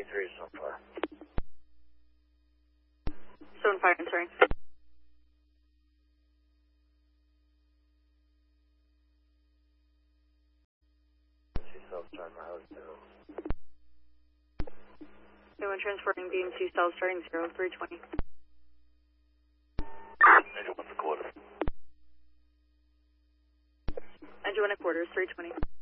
3 so far. Zone fire entering. South starting Riley 0. Anyone transporting BMC South starting 0320. 91 for quarter. 91 and quarters, 320.